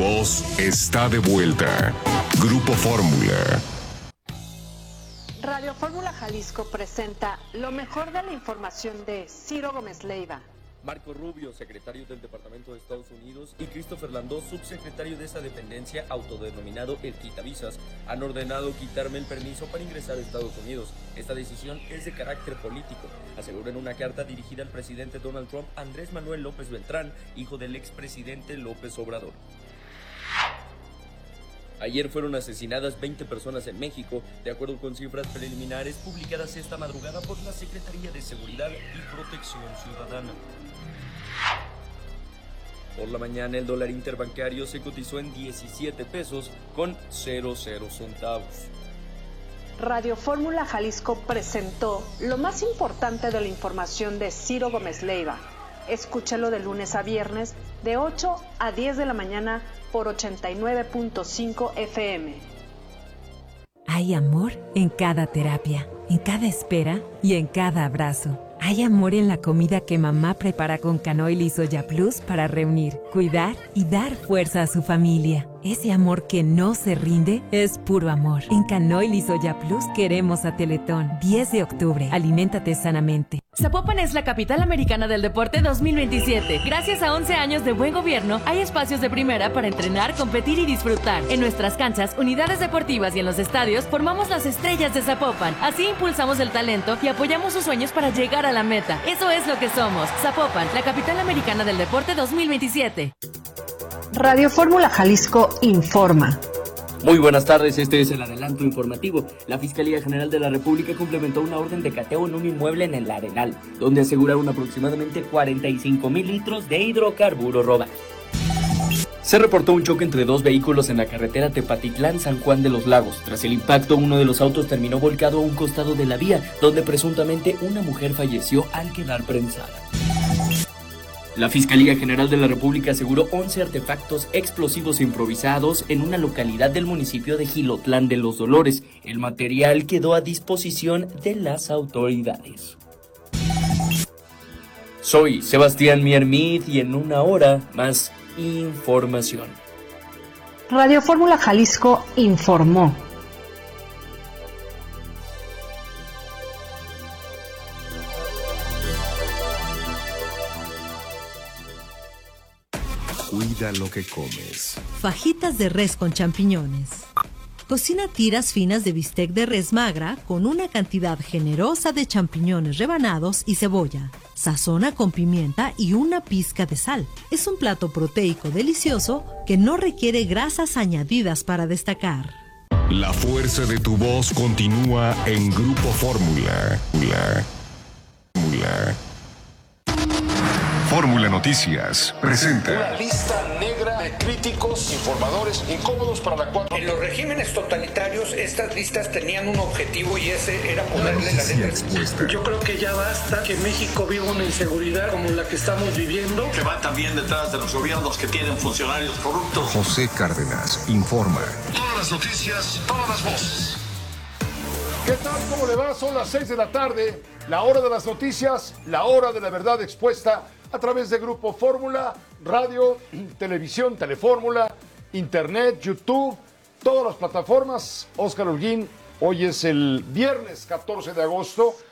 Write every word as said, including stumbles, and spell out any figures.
voz está de vuelta. Grupo Fórmula. Radio Fórmula Jalisco presenta lo mejor de la información de Ciro Gómez Leiva. Marco Rubio, secretario del Departamento de Estados Unidos, y Christopher Landó, subsecretario de esa dependencia autodenominado el Quitavisas, han ordenado quitarme el permiso para ingresar a Estados Unidos. Esta decisión es de carácter político, aseguró en una carta dirigida al presidente Donald Trump, Andrés Manuel López Beltrán, hijo del expresidente López Obrador. Ayer fueron asesinadas veinte personas en México, de acuerdo con cifras preliminares publicadas esta madrugada por la Secretaría de Seguridad y Protección Ciudadana. Por la mañana el dólar interbancario se cotizó en diecisiete pesos con cero cero centavos. Radio Fórmula Jalisco presentó lo más importante de la información de Ciro Gómez Leiva. Escúchalo de lunes a viernes de ocho a diez de la mañana por ochenta y nueve punto cinco F M. Hay amor en cada terapia, en cada espera y en cada abrazo. Hay amor en la comida que mamá prepara con Canoil y Soya Plus para reunir, cuidar y dar fuerza a su familia. Ese amor que no se rinde es puro amor. En Canoil y Soya Plus queremos a Teletón. diez de octubre. Aliméntate sanamente. Zapopan es la capital americana del deporte dos mil veintisiete. Gracias a once años de buen gobierno, hay espacios de primera para entrenar, competir y disfrutar. En nuestras canchas, unidades deportivas y en los estadios, formamos las estrellas de Zapopan. Así impulsamos el talento y apoyamos sus sueños para llegar a la meta. Eso es lo que somos. Zapopan, la capital americana del deporte dos mil veintisiete. Radio Fórmula Jalisco informa. Muy buenas tardes, este es el adelanto informativo. La Fiscalía General de la República complementó una orden de cateo en un inmueble en el Arenal, donde aseguraron aproximadamente cuarenta y cinco mil litros de hidrocarburo robado. Se reportó un choque entre dos vehículos en la carretera Tepatitlán-San Juan de los Lagos. Tras el impacto, uno de los autos terminó volcado a un costado de la vía, donde presuntamente una mujer falleció al quedar prensada. La Fiscalía General de la República aseguró once artefactos explosivos improvisados en una localidad del municipio de Jilotlán de los Dolores. El material quedó a disposición de las autoridades. Soy Sebastián Miermid y en una hora más información. Radio Fórmula Jalisco informó. Cuida lo que comes. Fajitas de res con champiñones. Cocina tiras finas de bistec de res magra con una cantidad generosa de champiñones rebanados y cebolla. Sazona con pimienta y una pizca de sal. Es un plato proteico delicioso que no requiere grasas añadidas para destacar. La fuerza de tu voz continúa en Grupo Fórmula. Fórmula. Fórmula. Fórmula Noticias presenta una lista negra de críticos, informadores incómodos para la cual... En los regímenes totalitarios estas listas tenían un objetivo y ese era ponerle la letra expuesta. Yo creo que ya basta que México viva una inseguridad como la que estamos viviendo. Que van también detrás de los gobiernos que tienen funcionarios corruptos. José Cárdenas informa. Todas las noticias, todas las voces. ¿Qué tal? ¿Cómo le va? Son las seis de la tarde, la hora de las noticias, la hora de la verdad expuesta a través de Grupo Fórmula, radio, televisión, Telefórmula, internet, YouTube, todas las plataformas. Óscar Holguín, hoy es el viernes catorce de agosto